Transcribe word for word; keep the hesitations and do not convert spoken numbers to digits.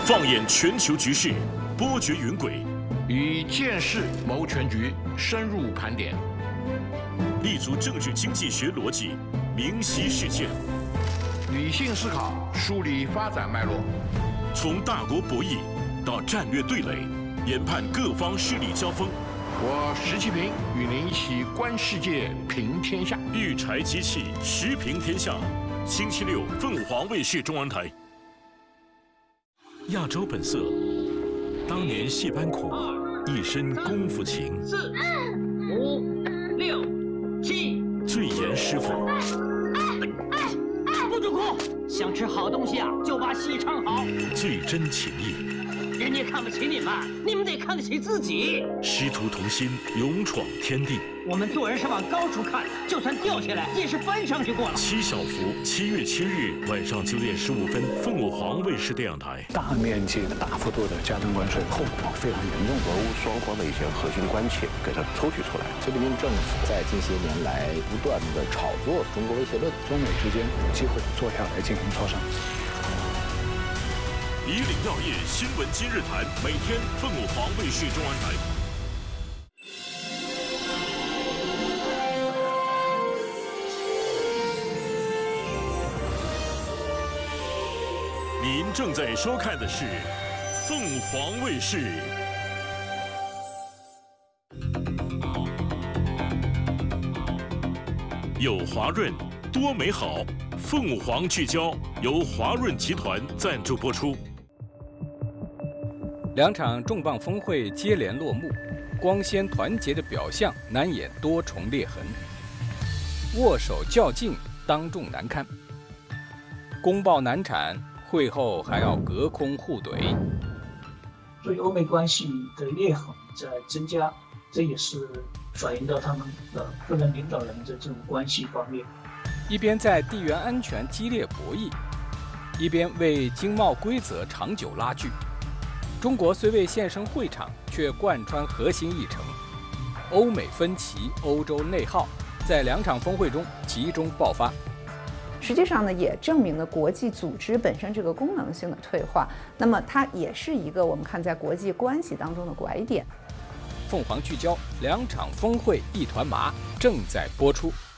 放眼全球局势，波谲云诡， 以见识谋全局，深入盘点， 立足政治经济学逻辑，明晰事件， 理性思考，梳理发展脉络， 从大国博弈到战略对垒，研判各方势力交锋。 我石其平与您一起观世界，评天下。 育才机器，时评天下。星期六，凤凰卫视中文台。亚洲本色，当年戏班苦，一身功夫情。 四、五、六、七。 最严师傅。 不准哭！想吃好东西啊，就把戏唱好。 最真情义。 人家看不起你们，你们得看得起自己。 师徒同心，勇闯天地。 我们做人是往高处看，就算掉下来也是翻上去过了。 七小福，七月七日晚上九点十五分，凤凰卫视电影台。 大面积的、大幅度的加征关税，后果非常严重。 俄乌双方的一些核心关切给它抽取出来。 习近平政府在近些年来不断的炒作中国威胁论， 中美之间有机会坐下来进行磋商。 以岭药业新闻今日谈，每天凤凰卫视中文台。您正在收看的是凤凰卫视。有华润，多美好。凤凰聚焦由华润集团赞助播出。 两场重磅峰会接连落幕，光鲜团结的表象难掩多重裂痕。握手较劲，当众难堪。公报难产，会后还要隔空互怼。 所以欧美关系的裂痕在增加，这也是反映到他们的个人领导人的这种关系方面。 一边在地缘安全激烈博弈，一边为经贸规则长久拉锯。中国虽未现身会场，却贯穿核心议程。欧美分歧、欧洲内耗，在两场峰会中集中爆发。 实际上呢，也证明了国际组织本身这个功能性的退化。那么它也是一个我们看在国际关系当中的拐点。 凤凰聚焦，两场峰会一团麻，正在播出。